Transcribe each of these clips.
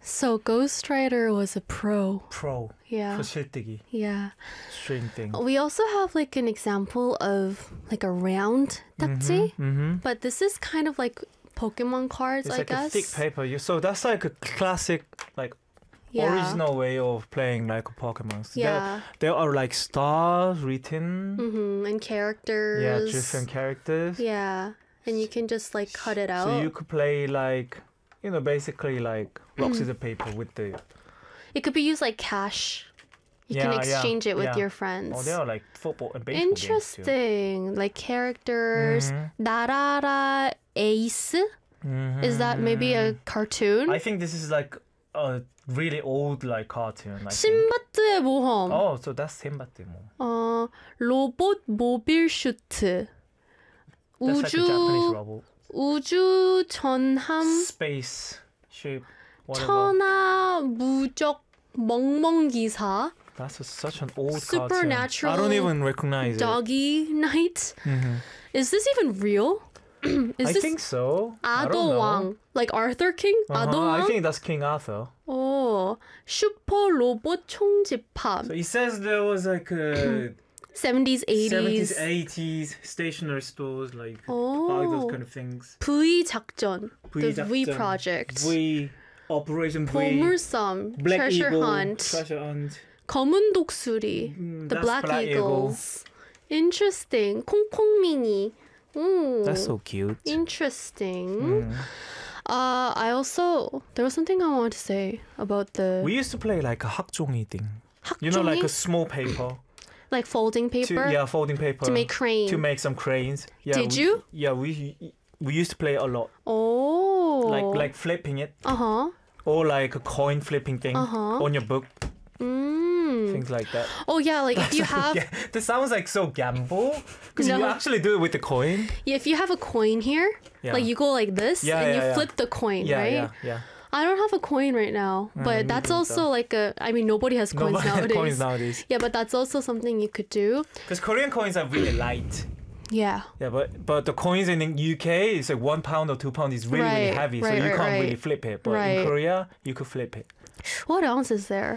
So Ghost Rider was a pro. Pro. Yeah. For 실뜨기. Yeah. String thing. We also have like an example of like a round 딱지, but this is kind of like Pokemon cards, It's I like guess. a thick paper. So that's like a classic, like Yeah. original way of playing like Pokemon. Yeah. There are like stars written. And characters. Yeah, different characters. Yeah. And you can just like cut it out. So you could play like, basically like rock, scissors, paper with the... It could be used like cash. You can exchange it with your friends. Oh, they are like football and baseball Interesting. Like characters. 나라라 에이스? Is that maybe a cartoon? I think this is like a really old like cartoon. 신바트의 모험. Oh, so that's 신바트 모험. 로봇 모빌 슈트. That's like a Japanese robot. 우주 전함. Space ship. Whatever. 천하 무적 멍멍 기사. That's such an old Supernatural. cartoon. I don't even recognize Doggy Night. Is this even real? I think so. I don't know. 아도왕. Like Arthur King? 아도왕? I think that's King Arthur. Oh, 슈퍼 로봇 총집합. So he says there was like a 70s, 80s. 70s, 80s stationery stores, like buy those kind of things. V 작전. The V 작전, project. V, Operation V. 보물섬. Black Treasure Eagle, Hunt. Treasure Hunt. 검은 독수리. The that's Black Black Eagles. Interesting. 콩콩미니. That's so cute. Interesting. I also, there was something I wanted to say about the... We used to play like a 학종이 thing. 학종이? You know, like a small paper. Like folding paper? Folding paper. To make cranes. To make some cranes. Yeah, Did you? Yeah, we used to play a lot. Oh. Like flipping it. Uh-huh. Or like a coin flipping thing on your book. Things like that. Oh yeah, like if you have... Yeah, this sounds like so gamble. Because No. you actually do it with the coin. Yeah, if you have a coin here, like you go like this and you flip the coin, right? Yeah. I don't have a coin right now, but that's also like a... I mean, nobody has coins Nobody has nowadays. coins nowadays. Yeah, but that's also something you could do. Because Korean coins are really light. Yeah. Yeah, but the coins in the UK, it's like £1 or £2 is really, really heavy. So you can't really flip it. But in Korea, you could flip it. What else is there?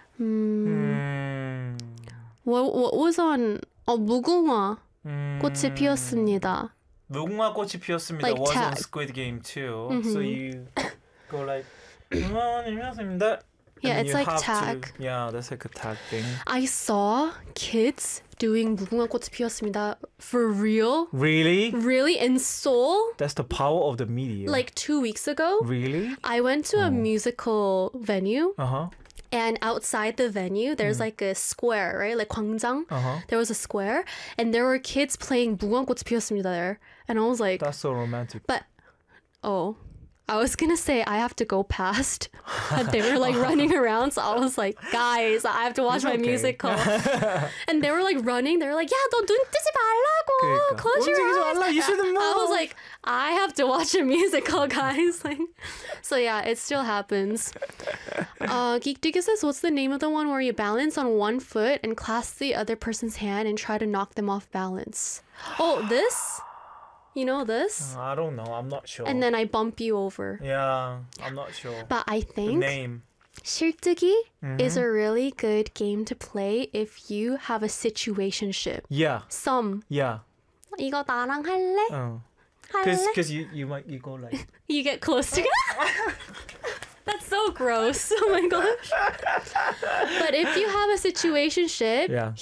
What was on... 무궁화 꽃이 피었습니다. 무궁화 꽃이 피었습니다 Like was on tag. Squid Game too. So you go like 무궁화 꽃이 피었습니다. Yeah, and it's you like have tag. Yeah, that's like a tag thing. I saw kids doing 무궁화 꽃이 피었습니다 for real. Really? Really? In Seoul? That's the power of the media. Like 2 weeks ago. Really? I went to a musical venue. Uh-huh. And outside the venue, there's like a square, right? Like 광장. There was a square. And there were kids playing 무궁화 꽃이 피었습니다 there. And I was like... That's so romantic. But, I was gonna say I have to go past, but they were like running around, so I was like, guys, I have to watch my musical. And they were like running, they were like, yeah, 너 눈 뜨지 말라고, close your eyes. You shouldn't move. I was like, I have to watch a musical, guys. Like, so yeah, it still happens. Geek Digger says, what's the name of the one where you balance on one foot and clasp the other person's hand and try to knock them off balance? Oh, this? You know this? I don't know. I'm not sure. And then I bump you over. Yeah, I'm not sure. But I think the name. 실뜨기 is a really good game to play if you have a situationship. Yeah. Yeah. 이거 나랑 할래? 할래? Because you go like... You get close together. That's so gross. Oh my gosh. But if you have a situationship,